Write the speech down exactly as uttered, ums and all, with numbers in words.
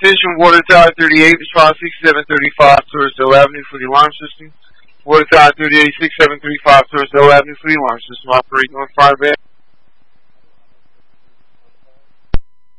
Attention, Water Tower thirty-eight, response six seven three five, Torresdale Avenue for the alarm system. Water Tower thirty-eight, six seven three five, Torresdale Avenue for the alarm system. Operating on fire band.